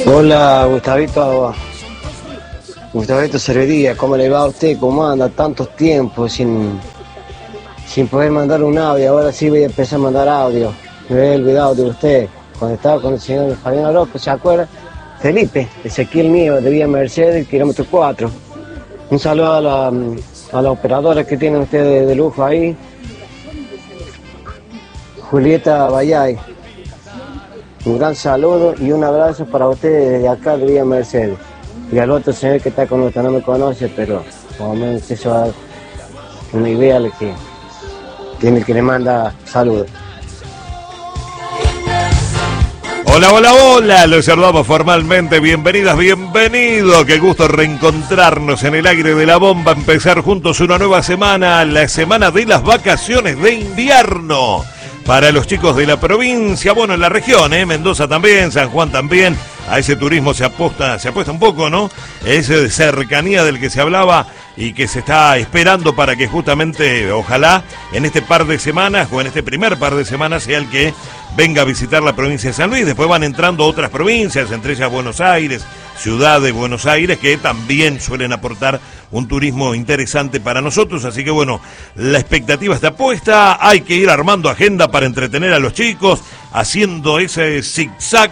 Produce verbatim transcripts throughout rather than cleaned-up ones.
Hola, Gustavito, Gustavito Cervería, ¿cómo le va a usted? ¿Cómo anda? Tantos tiempos sin, sin poder mandar un audio, ahora sí voy a empezar a mandar audio. Me había olvidado de usted, cuando estaba con el señor Fabián Orozco, ¿se acuerda? Felipe, Ezequiel mío, de Vía Mercedes, kilómetro cuatro. Un saludo a la, a la operadora que tienen ustedes de, de lujo ahí, Julieta Bayay. Un gran saludo y un abrazo para ustedes desde acá de Vía Mercedes. Y al otro señor que está con nosotros, no me conoce, pero por lo menos eso va a dar una idea de que tiene que le manda saludos. Hola, hola, hola, los saludamos formalmente, bienvenidas, bienvenidos, qué gusto reencontrarnos en el aire de la bomba, empezar juntos una nueva semana, la semana de las vacaciones de invierno. Para los chicos de la provincia, bueno, en la región, ¿eh? Mendoza también, San Juan también, a ese turismo se apuesta, se apuesta un poco, ¿no? Ese de cercanía del que se hablaba y que se está esperando para que justamente, ojalá, en este par de semanas, o en este primer par de semanas, sea el que venga a visitar la provincia de San Luis. Después van entrando otras provincias, entre ellas Buenos Aires, Ciudad de Buenos Aires, que también suelen aportar un turismo interesante para nosotros, así que bueno, la expectativa está puesta, hay que ir armando agenda para entretener a los chicos, haciendo ese zigzag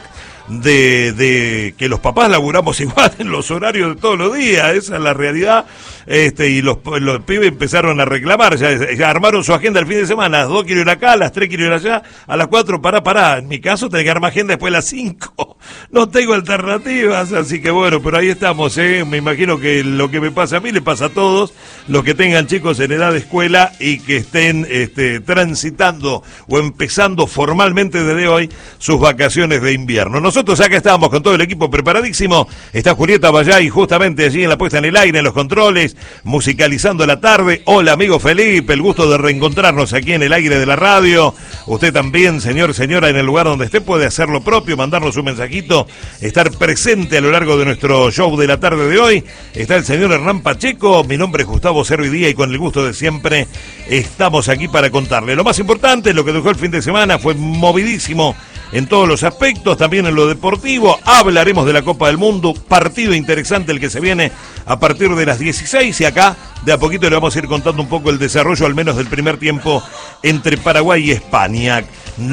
de, de que los papás laburamos igual en los horarios de todos los días, esa es la realidad, este y los, los pibes empezaron a reclamar, ya, ya armaron su agenda el fin de semana, a las dos quiero ir acá, a las tres quiero ir allá, a las cuatro pará, pará, en mi caso tengo que armar agenda después de las cinco, no tengo alternativas, así que bueno, pero ahí estamos, ¿eh? Me imagino que lo que me pasa a mí le pasa a todos, los que tengan chicos en edad de escuela y que estén este, transitando o empezando formalmente desde hoy sus vacaciones de invierno. Nosotros acá estamos con todo el equipo preparadísimo, está Julieta Bayay justamente allí en la puesta en el aire, en los controles, musicalizando la tarde. Hola amigo Felipe, el gusto de reencontrarnos aquí en el aire de la radio. Usted también, señor, señora, en el lugar donde esté puede hacer lo propio, mandarnos un mensajito, estar presente a lo largo de nuestro show de la tarde de hoy. Está el señor Hernán Pacheco, mi nombre es Gustavo Cervidía y con el gusto de siempre estamos aquí para contarle. Lo más importante, lo que dejó el fin de semana fue movidísimo en todos los aspectos, también en lo deportivo, hablaremos de la Copa del Mundo, partido interesante el que se viene a partir de las dieciséis y acá de a poquito le vamos a ir contando un poco el desarrollo al menos del primer tiempo entre Paraguay y España.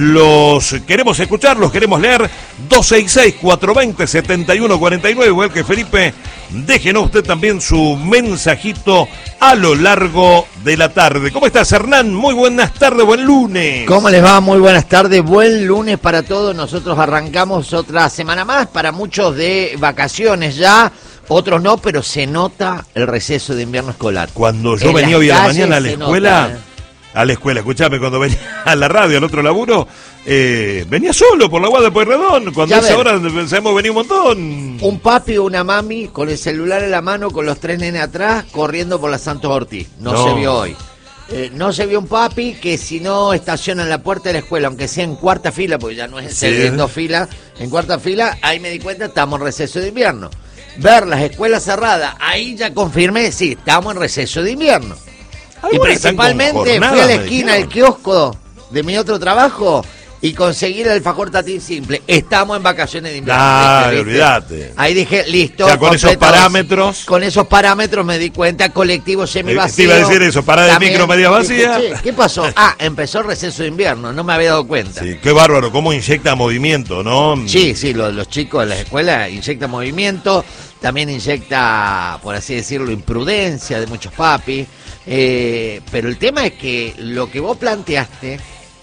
Los queremos escuchar, los queremos leer, dos seis seis, cuatro dos cero, siete uno cuatro nueve, igual que Felipe, déjenos usted también su mensajito a lo largo de la tarde. ¿Cómo estás, Hernán? Muy buenas tardes, buen lunes. ¿Cómo les va? Muy buenas tardes, buen lunes para todos. Nosotros arrancamos otra semana más, para muchos de vacaciones ya, otros no, pero se nota el receso de invierno escolar. Cuando yo en venía hoy a la mañana a la escuela... Nota, ¿eh? A la escuela, escuchame, cuando venía a la radio, al otro laburo, eh, venía solo por la Guada de Pueyrredón, cuando a esa hora pensamos venía un montón. Un papi o una mami con el celular en la mano, con los tres nenes atrás, corriendo por la Santos Ortiz. No, no. se vio hoy. Eh, no se vio un papi que si no estaciona en la puerta de la escuela, aunque sea en cuarta fila, porque ya no es sí. en dos filas, en cuarta fila, ahí me di cuenta, estamos en receso de invierno. Ver las escuelas cerradas, ahí ya confirmé, sí, estamos en receso de invierno. Y principalmente fui a la esquina del kiosco de mi otro trabajo y conseguir el alfajor Tatín simple. Estamos en vacaciones de invierno. Ah, olvídate. Ahí dije, listo. O sea, con esos parámetros. Con esos parámetros me di cuenta, colectivo semivacío. Te iba a decir eso, parada de micro media vacía. Dije, che, ¿qué pasó? Ah, empezó el receso de invierno, no me había dado cuenta. Sí, qué bárbaro, cómo inyecta movimiento, ¿no? Sí, sí, los, los chicos de la escuela inyectan movimiento, también inyecta, por así decirlo, imprudencia de muchos papis. Eh, pero el tema es que lo que vos planteaste,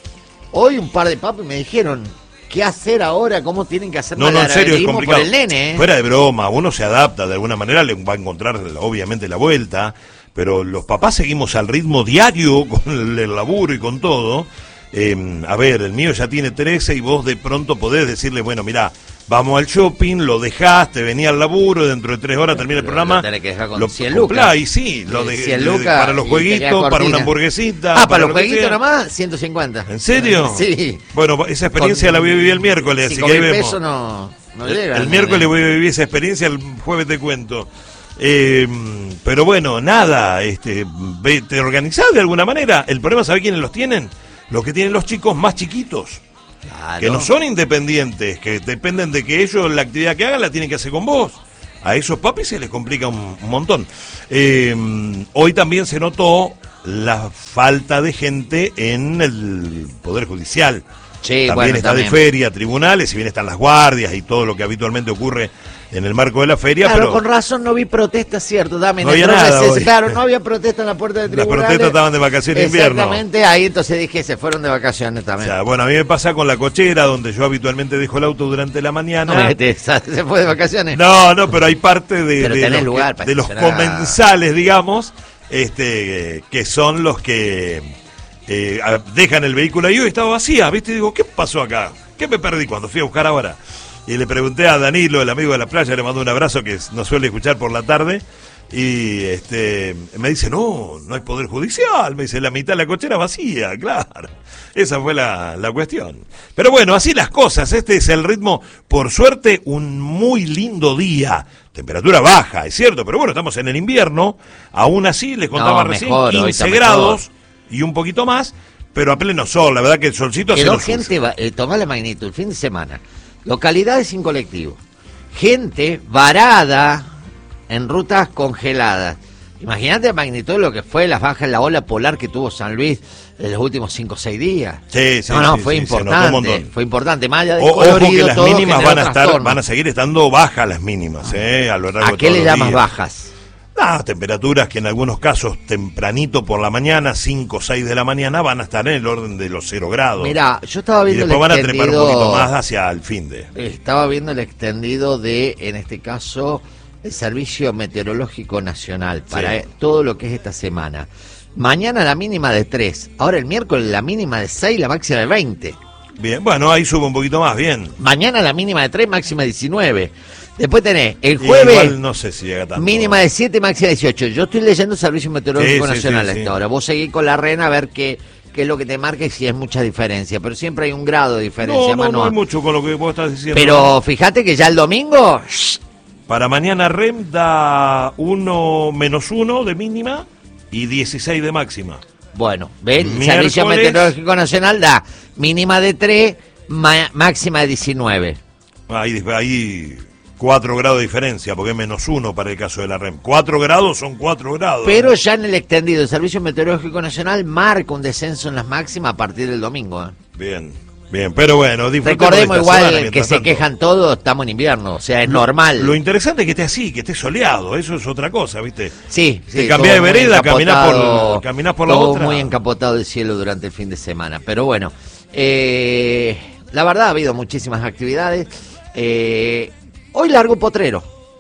hoy un par de papis me dijeron, ¿qué hacer ahora? ¿Cómo tienen que hacer? No, no, en serio, es complicado. Por el nene, ¿eh? Fuera de broma, uno se adapta de alguna manera, le va a encontrar obviamente la vuelta, pero los papás seguimos al ritmo diario con el, el laburo y con todo. Eh, a ver, el mío ya tiene trece y vos de pronto podés decirle, bueno, mirá, vamos al shopping, lo dejaste, venía al laburo, dentro de tres horas termina el programa. Lo tenés que dejar con lo cien lucas. Y sí, lo de, cien de, de, lucas para los jueguitos, para una hamburguesita. Ah, para, para los jueguitos nomás, ciento cincuenta. ¿En serio? Sí. Bueno, esa experiencia con, la voy a vivir el miércoles, sí, así con que el ahí vemos. peso no, no el, llega. El miércoles no, voy a vivir esa experiencia, el jueves te cuento. Eh, pero bueno, nada, este, te organizás de alguna manera. El problema, ¿sabe quiénes los tienen? Los que tienen los chicos más chiquitos. Claro. Que no son independientes, que dependen de que ellos la actividad que hagan la tienen que hacer con vos. A esos papis se les complica un, un montón. Eh, hoy también se notó la falta de gente en el Poder Judicial. Sí, también bueno, está también. de feria, tribunales, si bien están las guardias y todo lo que habitualmente ocurre en el marco de la feria. Claro, pero con razón no vi protesta, cierto, dame. No había nada hoy. Claro, no había protesta en la puerta de Las tribunales. protestas estaban de vacaciones de invierno. Exactamente, ahí entonces dije, se fueron de vacaciones O también. sea, bueno, a mí me pasa con la cochera, donde yo habitualmente dejo el auto durante la mañana. No, este, ¿se fue de vacaciones? No, no, pero hay parte de, Pero de tenés los, lugar que- para de los estacionar. comensales, digamos, este, que son los que eh, a- dejan el vehículo ahí. Hoy estaba vacía, ¿viste? Y digo, ¿qué pasó acá? ¿Qué me perdí cuando fui a buscar ahora? Y le pregunté a Danilo, el amigo de la playa, le mando un abrazo que nos suele escuchar por la tarde. Y este me dice, no, no hay poder judicial. Me dice, la mitad de la cochera vacía, claro. Esa fue la, la cuestión. Pero bueno, así las cosas. Este es el ritmo. Por suerte, un muy lindo día. Temperatura baja, es cierto, pero bueno, estamos en el invierno. Aún así, les contaba No, recién, mejor, hoy está quince grados y un poquito más, pero a pleno sol. La verdad que el solcito hace Quedó lo suyo. gente, va- eh, tomá la magnitud, el fin de semana. Localidades sin colectivo. Gente varada en rutas congeladas. Imagínate la magnitud de lo que fue las bajas, la ola polar que tuvo San Luis en los últimos cinco o seis días. Sí, sí, no, no, sí, fue sí, se notó un importante. montón. Fue importante. Más allá del O- ojo colorido, que las todo mínimas generó van a estar, trastorno. van a seguir estando bajas las mínimas, eh, a lo largo ¿A de qué todos le los llamas días. bajas? Ah, temperaturas que en algunos casos tempranito por la mañana, cinco o seis de la mañana, van a estar en el orden de los cero grados. Mira, yo estaba y viendo después el van a trepar un extendido, poquito más hacia el fin de. estaba viendo el extendido de, en este caso, el Servicio Meteorológico Nacional para Sí. eh, todo lo que es esta semana. Mañana la mínima de tres, ahora el miércoles la mínima de seis, la máxima de veinte. Bien, bueno, ahí sube un poquito más, bien. Mañana la mínima de tres, máxima de diecinueve. Después tenés el Y jueves, igual no sé si llega tanto. mínima de siete, máxima de dieciocho. Yo estoy leyendo el Servicio Meteorológico Sí, sí, Nacional sí, a sí. esta hora. Vos seguís con la rena a ver qué, qué es lo que te marca y si es mucha diferencia. Pero siempre hay un grado de diferencia. No, no, más no no. hay mucho con lo que vos estás diciendo. Pero fíjate que ya el domingo, shh, Para mañana R E M da uno menos uno de mínima y dieciséis de máxima. bueno, ven, el Miércoles. Servicio Meteorológico Nacional da mínima de tres, ma- máxima de diecinueve. Ahí, ahí cuatro grados de diferencia, porque es menos uno para el caso de la R E M. cuatro grados son cuatro grados. Pero ya en el extendido, el Servicio Meteorológico Nacional marca un descenso en las máximas a partir del domingo. ¿eh? Bien, bien, pero bueno, disfrutemos Recordemos de esta igual semana que mientras se tanto. quejan todos, estamos en invierno, o sea, es normal. Lo interesante es que esté así, que esté soleado, eso es otra cosa, ¿viste? Sí, Te sí. cambiás de todo muy vereda, caminás por- encapotado, caminás por la todo otra. muy encapotado el cielo durante el fin de semana. Pero bueno, eh, la verdad ha habido muchísimas actividades. Eh, hoy largo potrero.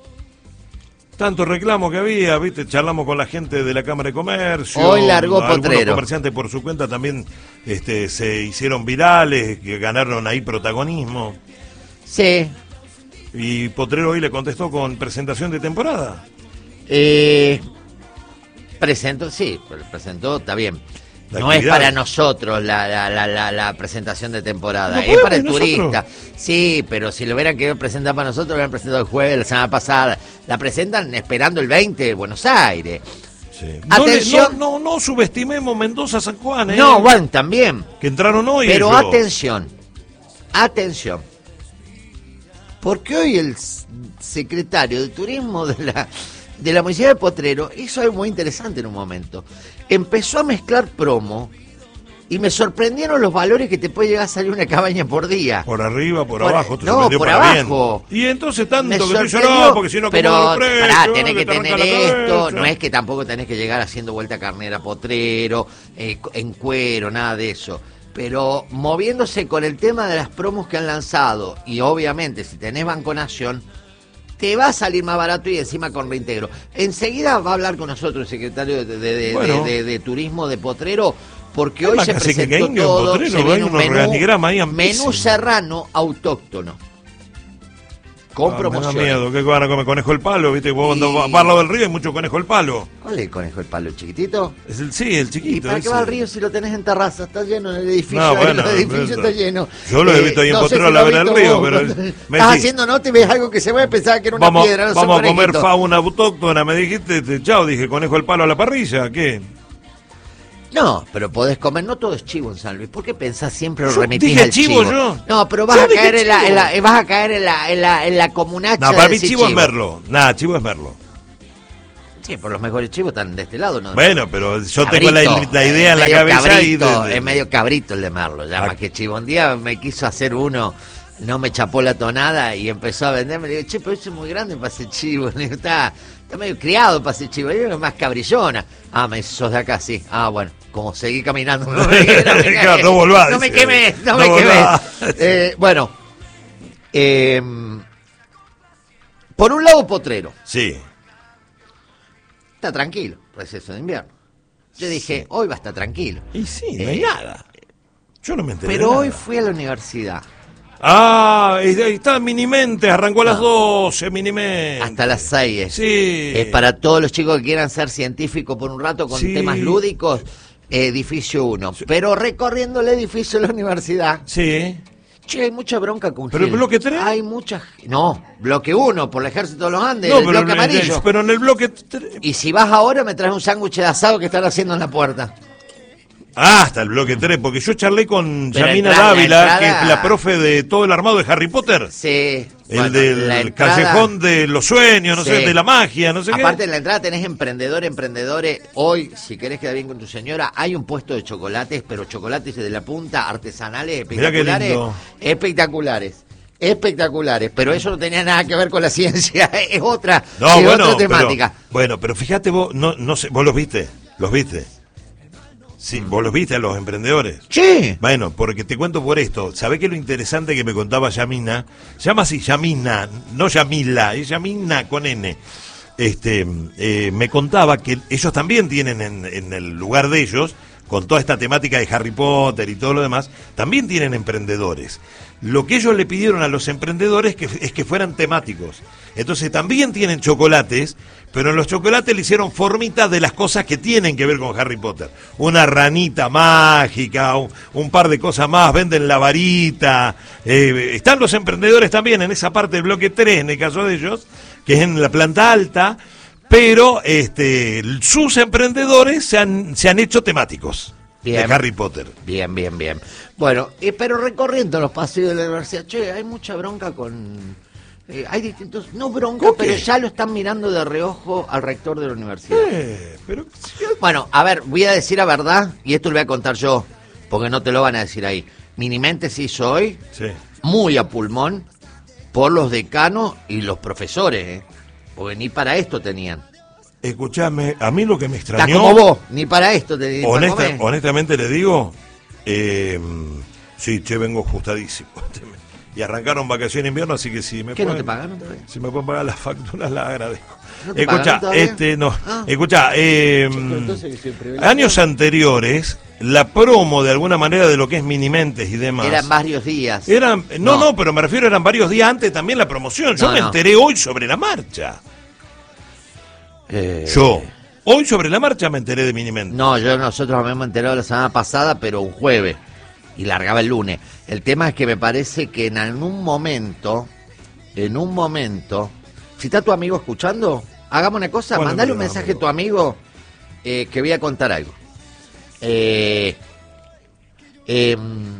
Tanto reclamo que había, ¿viste? Charlamos con la gente de la Cámara de Comercio. Hoy largó algunos Potrero. comerciantes por su cuenta también este, se hicieron virales, que ganaron ahí protagonismo. Sí. Y Potrero hoy le contestó con presentación de temporada. Eh, presentó, sí, presentó, está bien. La No es actividad. para nosotros la, la, la, la, la presentación de temporada, ¿No es podemos para el nosotros? turista. Sí, pero si lo hubieran querido presentar para nosotros, lo hubieran presentado el jueves, la semana pasada. La presentan esperando el veinte de Buenos Aires. Sí. No, le- Atención. no, no, no subestimemos Mendoza San Juan, ¿eh? No, bueno, también. Que entraron hoy. Pero ellos. atención, atención. Porque hoy el s- secretario de Turismo de la, de la Municipalidad de Potrero hizo algo muy interesante en un momento. Empezó a mezclar promo y me sorprendieron los valores que te puede llegar a salir una cabaña por día. Por arriba, por, Por- abajo. te no, sorprendió por para abajo. bien. Y entonces tanto Me que estoy sorprendió, llorando porque si no pero como los precios, pará, tenés que te arranca tener la esto, cabeza. no es que tampoco tenés que llegar haciendo vuelta carnera potrero, eh, en cuero, nada de eso. Pero moviéndose con el tema de las promos que han lanzado, y obviamente si tenés Banco Nación, te va a salir más barato y encima con reintegro. Enseguida va a hablar con nosotros el secretario de, de- de- Bueno. de- de- de Turismo de Potrero, porque Es hoy más, se casi que presentó indio en todo, Potrero, se hay viene un unos menú, organigramas ahí menú amplísimos. serrano autóctono. Con Ah, me da promociones. miedo, que van a comer conejo el palo, ¿viste? Vos Y- cuando vas para el lado del río hay mucho conejo el palo. ¿Cuál es el conejo el palo, el chiquitito? Es el, sí, el ¿Y chiquito. para qué ese. va al río si lo tenés en terraza? Está lleno en el edificio. No, ahí, bueno, el edificio eso. está lleno. Yo lo he visto ahí en no sé Potrero si a la lo vera has del visto río, vos. pero Estás me decís- haciendo nota y ves algo que se va a pensar que era una Vamos, piedra. No son vamos a comer conejitos. fauna autóctona, me dijiste, te- chao, dije, conejo el palo a la parrilla, ¿qué? No, pero podés comer, no todo es chivo en San Luis. ¿Por qué pensás siempre Yo remitís dije al chivo, chivo? yo. No, pero vas Yo a dije caer en la, chivo. en la- eh, vas a caer en la, en la, en la comunacha No, de para mí decir chivo es Merlo. Nada, chivo es Merlo. Sí, por los mejores chivos están de este lado, ¿no? Bueno, pero yo Cabrito, tengo la, la idea eh, en la medio cabeza cabrito, y... de- de- es medio cabrito el de Merlo, ya Ah. más que chivo. Un día me quiso hacer uno, no me chapó la tonada y empezó a venderme. Le digo, che, pero eso es muy grande para ser chivo. Le digo, está, está medio criado para ser chivo. Le digo, es más cabrillona. Ah, me dice, sos de acá, sí. Ah, bueno, como seguí caminando. No me, no me, Claro, no volvás, no me dice. quemé, no, No me quemé. volvás. Eh, bueno, eh, por un lado, Potrero. Sí. Está tranquilo, receso de invierno. Yo dije, hoy va a estar tranquilo. Y sí, no hay Eh, nada. Yo no me enteré Pero de hoy nada. fui a la universidad. Ah, ahí está Minimente, arrancó a las doce, Minimente. Hasta las seis. Sí. Es para todos los chicos que quieran ser científicos por un rato con Sí. temas lúdicos. Edificio uno. Pero recorriendo el edificio de la universidad. Sí. Che, hay mucha bronca con ¿Pero Gil. bloque tres? Hay mucha... No, bloque uno, por el Ejército de los Andes, No, el pero, bloque en el- amarillo. pero en el bloque... tres. Y si vas ahora, me traes un sándwich de asado que están haciendo en la puerta. Ah, hasta el bloque tres, porque yo charlé con Pero Yamina entrada- Dávila, entrada- que es la profe de todo el armado de Harry Potter. Sí. El Bueno, del la entrada- callejón de los sueños, no Sí. sé, de la magia, no sé Aparte qué. en la entrada tenés emprendedores, emprendedores. Hoy, si querés quedar bien con tu señora, hay un puesto de chocolates, pero chocolates de la punta, artesanales, Mirá qué espectaculares. lindo. Espectaculares. Espectaculares. Pero eso no tenía nada que ver con la ciencia. Es otra, No, es bueno, otra temática. Pero, bueno, pero fíjate vos, no, no sé, vos los viste, los viste. Sí, vos los viste a los emprendedores. Sí. Bueno, porque te cuento por esto. ¿Sabés qué es lo interesante que me contaba Yamina? Se llama así, Yamina, no Yamila, es Yamina con N. Este, eh, me contaba que ellos también tienen en, en el lugar de ellos, con toda esta temática de Harry Potter y todo lo demás, también tienen emprendedores. Lo que ellos le pidieron a los emprendedores que, es que fueran temáticos. Entonces también tienen chocolates, pero en los chocolates le hicieron formitas de las cosas que tienen que ver con Harry Potter. Una ranita mágica, un, un par de cosas más, venden la varita. Eh, están los emprendedores también en esa parte del bloque tres, en el caso de ellos, que es en la planta alta, pero este, sus emprendedores se han, se han hecho temáticos. Bien. De Harry Potter. Bien, bien, bien. Bueno, eh, pero recorriendo los pasillos de la universidad, che, hay mucha bronca con... eh, hay distintos... No bronca, ¿Por qué? pero ya lo están mirando de reojo al rector de la universidad. Eh, pero Bueno, a ver, voy a decir la verdad, y esto lo voy a contar yo, porque no te lo van a decir ahí. Minimente se hizo hoy, sí. muy a pulmón, por los decanos y los profesores, ¿eh? Porque ni para esto tenían. Escuchame, a mí lo que me Estás extrañó, como vos, ni para esto te para honesta- comer. honestamente le digo, eh, sí, che, vengo ajustadísimo. Y arrancaron vacaciones de invierno, así que si me ¿Qué, no pueden, te pagaron todavía? si me pueden pagar las facturas, las agradezco. ¿No te Escucha, pagaron todavía? este, no, Ah. escucha, eh, pero entonces que soy privilegiado. años anteriores, la promo de alguna manera de lo que es Minimentes y demás. Eran varios días. Eran, no, No. no, pero me refiero, eran varios días antes también la promoción. Yo No, me no. enteré hoy sobre la marcha. Eh, Yo, hoy sobre la marcha me enteré de Minimentes. No, yo nosotros habíamos enterado la semana pasada, pero un jueves. Y largaba el lunes. El tema es que me parece que en algún momento, en un momento, si está tu amigo escuchando, hagamos una cosa, Bueno, mandale un pero, mensaje a amigo. tu amigo eh, que voy a contar algo. Eh, em,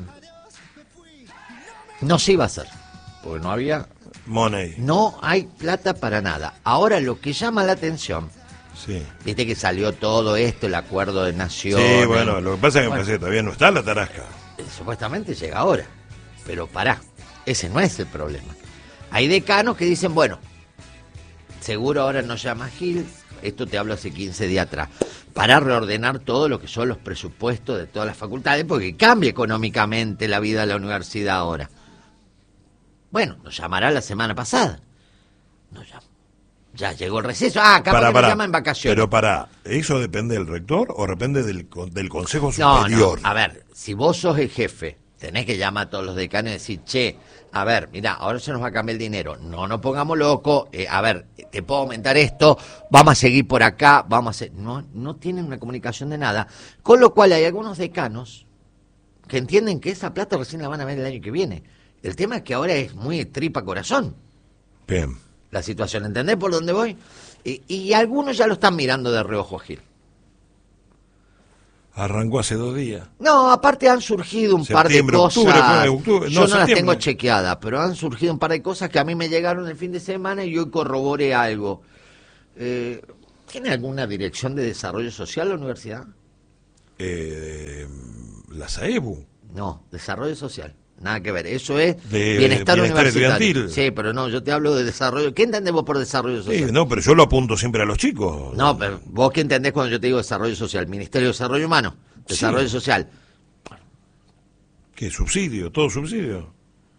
no se iba a hacer, porque no había, Money, no hay plata para nada. Ahora lo que llama la atención, sí. viste que salió todo esto, el acuerdo de naciones. Sí, bueno, lo que pasa es que me Bueno. parece que todavía no está la tarasca. Eh, supuestamente llega ahora. Pero pará, ese no es el problema. Hay decanos que dicen, bueno, seguro ahora no llama Gil, esto te hablo hace quince días atrás, para reordenar todo lo que son los presupuestos de todas las facultades, porque cambia económicamente la vida de la universidad ahora. Bueno, nos llamará la semana pasada. No llama. Ya llegó el receso. Ah, capaz Para, que para, nos llama en vacaciones. pero para, ¿eso depende del rector o depende del, con- del Consejo No, Superior? no, a ver, si vos sos el jefe, tenés que llamar a todos los decanos y decir, che, a ver, mira, ahora se nos va a cambiar el dinero, no nos pongamos locos, eh, a ver, te puedo aumentar esto, vamos a seguir por acá, vamos a hacer... No, no tienen una comunicación de nada, con lo cual hay algunos decanos que entienden que esa plata recién la van a ver el año que viene. El tema es que ahora es muy tripa corazón Bien. la situación, ¿entendés por dónde voy? Y, y algunos ya lo están mirando de reojo, Gil. Arrancó hace dos días. No, aparte han surgido un Septiembre, par de octubre, cosas. fue, octubre, Yo no, no las septiembre. tengo chequeadas, pero han surgido un par de cosas que a mí me llegaron el fin de semana y hoy corroboré algo. Eh, ¿Tiene alguna dirección de desarrollo social la universidad? Eh, la SAEBU. No, desarrollo social. Nada que ver. Eso es De bienestar, bienestar universitario. estudiantil. Sí, pero no, yo te hablo de desarrollo. ¿Qué entendés vos por desarrollo Sí, social? no, pero yo lo apunto siempre a los chicos. No, pero vos qué entendés cuando yo te digo desarrollo social. Ministerio de Desarrollo Humano, desarrollo Sí. social. ¿Qué subsidio? ¿Todo subsidio?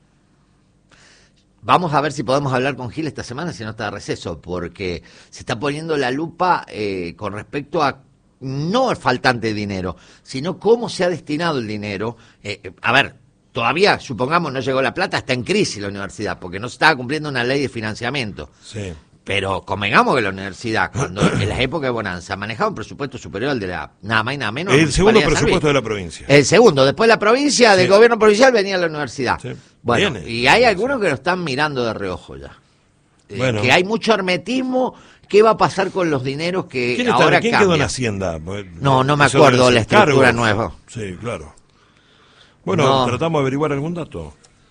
Vamos a ver si podemos hablar con Gil esta semana, si no está de receso, porque se está poniendo la lupa eh, con respecto a no el faltante de dinero, sino cómo se ha destinado el dinero. Eh, eh, a ver, todavía, supongamos, no llegó la plata, está en crisis la universidad, porque no se estaba cumpliendo una ley de financiamiento. Sí. Pero convengamos que la universidad, cuando en las épocas de bonanza, manejaba un presupuesto superior al de la, nada más y nada menos. El segundo Municipalidad de San presupuesto Luis. de la provincia. El segundo, después la provincia, del Sí. gobierno provincial venía la universidad. Sí. Bueno, Viene. y hay algunos que lo están mirando de reojo ya. Eh, Bueno. Que hay mucho hermetismo. ¿Qué va a pasar con los dineros que ¿Quién, está- ahora ¿quién quedó en cambian? Hacienda? No, no me Eso acuerdo debe la ser estructura cargos. nueva. Sí, claro. Bueno, No. tratamos de averiguar algún dato.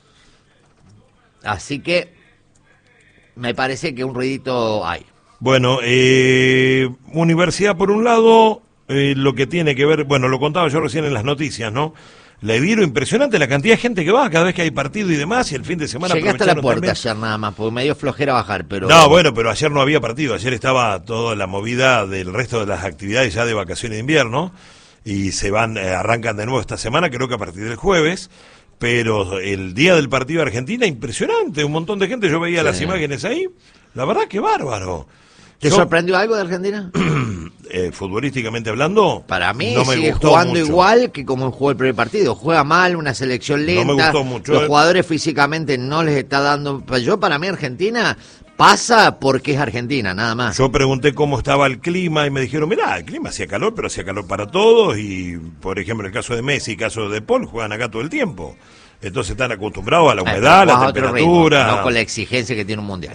Así que me parece que un ruidito hay. Bueno, eh, universidad por un lado, eh, lo que tiene que ver, bueno, lo contaba yo recién en las noticias, ¿no? La Ibero, impresionante la cantidad de gente que va cada vez que hay partido y demás, y el fin de semana Llegué hasta la aprovecharon puerta también. ayer nada más, porque me dio flojera bajar, pero... No, bueno, pero ayer no había partido, ayer estaba toda la movida del resto de las actividades ya de vacaciones de invierno, y se van, eh, arrancan de nuevo esta semana, creo que a partir del jueves, pero el día del partido de Argentina, impresionante, un montón de gente, yo veía Sí. las imágenes ahí, la verdad que bárbaro. ¿Te Yo- sorprendió algo de Argentina? eh, futbolísticamente hablando, Para mí no me sigue gustó jugando mucho. igual que como jugó el primer partido. Juega mal, una selección No me lenta. gustó mucho, Los eh. jugadores físicamente no les está dando... Yo, para mí, Argentina pasa porque es Argentina, nada más. Yo pregunté cómo estaba el clima y me dijeron, mirá, el clima hacía calor, pero hacía calor para todos y, por ejemplo, el caso de Messi y el caso de Paul juegan acá todo el tiempo. Entonces están acostumbrados a la Eh, humedad, pero la jugás a otro temperatura. ritmo, no con la exigencia que tiene un mundial.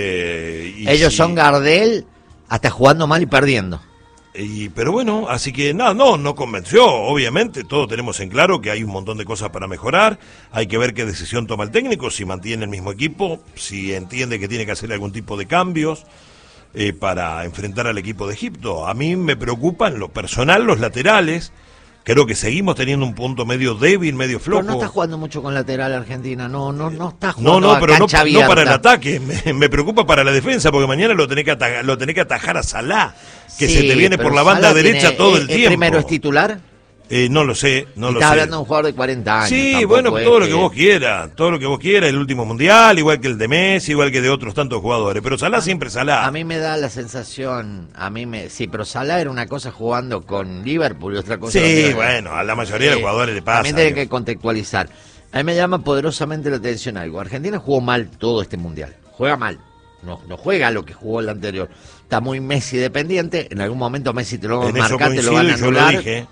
este, y Ellos si- son Gardel hasta jugando mal y perdiendo. Y, pero bueno, así que nada, no, no convenció, obviamente, todos tenemos en claro que hay un montón de cosas para mejorar, hay que ver qué decisión toma el técnico, si mantiene el mismo equipo, si entiende que tiene que hacer algún tipo de cambios eh, para enfrentar al equipo de Egipto. A mí me preocupan lo personal los laterales, creo que seguimos teniendo un punto medio débil, medio flojo. Pero no está jugando mucho con lateral Argentina, no, no, no está No, jugando no, a pero no, cancha no abierta. para el ataque, me, me preocupa para la defensa, porque mañana lo tenés que atajar, lo tenés que atajar a Salah, que Sí, se te viene pero por la banda Salah derecha tiene- todo ¿es- el es tiempo. primero es titular? Eh, no lo sé, no lo Estás sé. hablando de un jugador de cuarenta años. Sí, tampoco bueno, es todo lo que- que vos quieras, todo lo que vos quieras, el último mundial, igual que el de Messi, igual que de otros tantos jugadores, pero Salah siempre Salah. A mí me da la sensación, a mí me, sí, pero Salah era una cosa jugando con Liverpool y otra cosa. con Sí, Liverpool. bueno, a la mayoría de los Eh, jugadores le pasa. También tiene que- que contextualizar. A mí me llama poderosamente la atención algo. Argentina jugó mal todo este mundial. Juega mal. No, no juega lo que jugó el anterior. Está muy Messi dependiente. En algún momento Messi te lo va a En eso marcar, te lo coincido van a y yo anular. lo dije.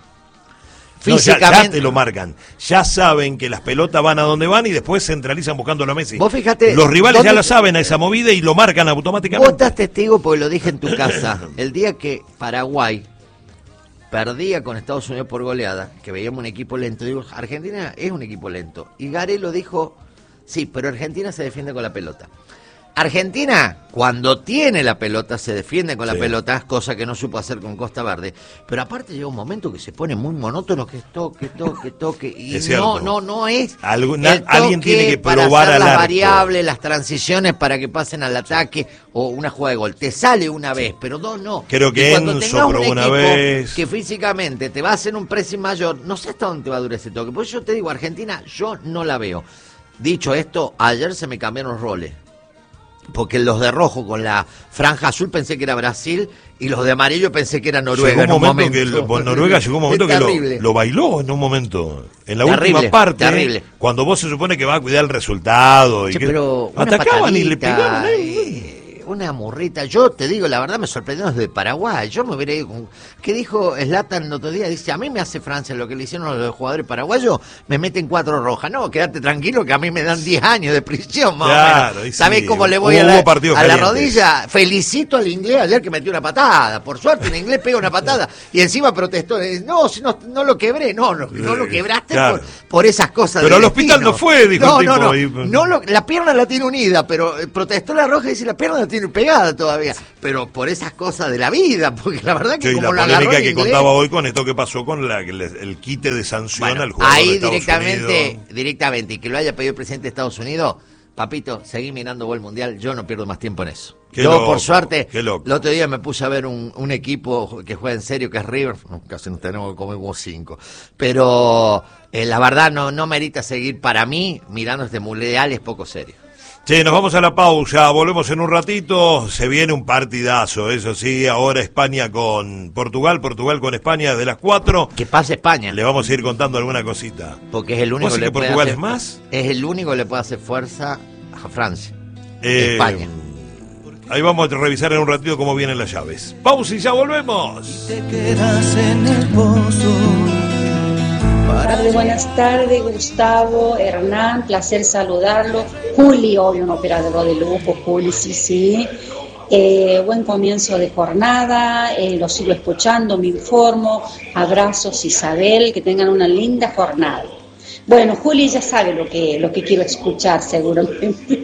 No, ya, Físicamente. ya te lo marcan. Ya saben que las pelotas van a donde van y después centralizan buscándolo a Messi. Vos fíjate, Los rivales ya ¿dónde- lo saben a esa movida y lo marcan Vos automáticamente. estás testigo porque lo dije en tu casa. El día que Paraguay perdía con Estados Unidos por goleada, que veíamos un equipo lento, digo, Argentina es un equipo lento. Y Garelo dijo, sí, pero Argentina se defiende con la pelota. Argentina, cuando tiene la pelota, se defiende con la Sí. pelota, cosa que no supo hacer con Costa Verde. Pero aparte llega un momento que se pone muy monótono, que es toque, toque, toque. Y Es no, cierto. no, no es. Algo- na- el alguien toque tiene que para probar hacer al las arco. variables, las transiciones para que pasen al ataque o una jugada de gol. Te sale una vez, pero dos no. Creo que Y cuando Enzo tengas un probó una equipo vez. que físicamente te va a hacer un pressing mayor, no sé hasta dónde va a durar ese toque. Por eso yo te digo, Argentina, yo no la veo. Dicho esto, ayer se me cambiaron los roles. Porque los de rojo con la franja azul pensé que era Brasil y los de amarillo pensé que era Noruega. Llegó un en momento, que el- bueno, Noruega llegó un momento Es que lo, terrible. lo bailó en un momento. En la Terrible, última parte, terrible. cuando vos se supone que va a cuidar el resultado. Y Che, que, pero una atacaban y le patadita, pegaban. ¿eh? eh, una murrita. Yo te digo, la verdad me sorprendió desde Paraguay. Yo me hubiera ido con... ¿Qué dijo Zlatan el otro día? Dice, a mí me hace Francia lo que le hicieron a los jugadores paraguayos, me meten cuatro rojas. No, quédate tranquilo que a mí me dan diez años de prisión, más claro, o menos. Sí, ¿Sabés cómo le voy a la, a la rodilla? Felicito al inglés ayer que metió una patada. Por suerte el inglés pega una patada y encima protestó. No, si no, no lo quebré. No, no, no lo quebraste claro. por, por esas cosas. Pero al hospital no fue, dijo no, el tipo. No, no, y... no lo, la pierna la tiene unida, pero protestó la roja y dice la pierna la tiene pegada todavía. Pero por esas cosas de la vida, porque la verdad que sí, como la lo agarró polémica que inglés, contaba hoy con esto que pasó con la, el, el quite de sanción bueno, al jugador ahí de Estados directamente, Unidos. directamente, y que lo haya pedido el presidente de Estados Unidos, papito, seguí mirando vos el Mundial, yo no pierdo más tiempo en eso. Qué yo, loco, por suerte, el otro día me puse a ver un, un equipo que juega en serio, que es River, no, casi nos tenemos que comer como cinco, pero eh, la verdad no, no merita seguir, para mí, mirando este Mundial es poco serio. Che, nos vamos a la pausa, volvemos en un ratito, se viene un partidazo, eso sí, ahora España con Portugal, Portugal con España de las cuatro. Que pase España. Le vamos a ir contando alguna cosita. Porque es el único ¿Vos que, que le Portugal puede hacer, es más? Es el único que le puede hacer fuerza a Francia. Eh, España. Ahí vamos a revisar en un ratito cómo vienen las llaves. Pausa y ya volvemos. Te quedas en el pozo. Tarde, buenas tardes, Gustavo, Hernán, placer saludarlo. Juli, hoy un operador de lujo, Juli, sí, sí. Eh, buen comienzo de jornada, eh, lo sigo escuchando, me informo. Abrazos, Isabel, que tengan una linda jornada. Bueno, Juli ya sabe lo que, lo que quiero escuchar, seguramente.